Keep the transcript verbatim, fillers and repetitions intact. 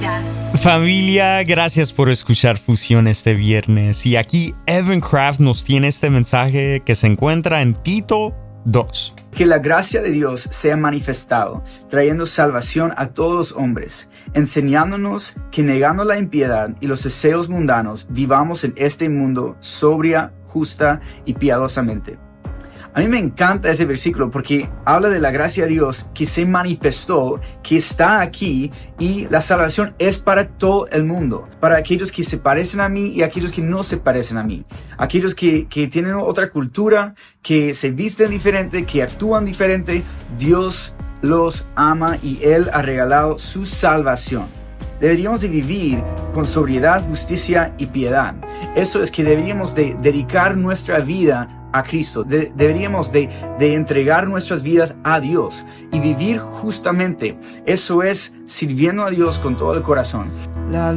vida. Familia, gracias por escuchar Fusión este viernes. Y aquí Evan Craft nos tiene este mensaje que se encuentra en Tito dos. Que la gracia de Dios sea manifestado, trayendo salvación a todos los hombres, enseñándonos que negando la impiedad y los deseos mundanos, vivamos en este mundo sobria, justa y piadosamente. A mí me encanta ese versículo porque habla de la gracia de Dios que se manifestó, que está aquí, y la salvación es para todo el mundo, para aquellos que se parecen a mí y aquellos que no se parecen a mí, aquellos que, que tienen otra cultura, que se visten diferente, que actúan diferente. Dios los ama y Él ha regalado su salvación. Deberíamos de vivir con sobriedad, justicia y piedad. Eso es que deberíamos de dedicar nuestra vida a Cristo. De, deberíamos de, de entregar nuestras vidas a Dios y vivir justamente. Eso es sirviendo a Dios con todo el corazón. La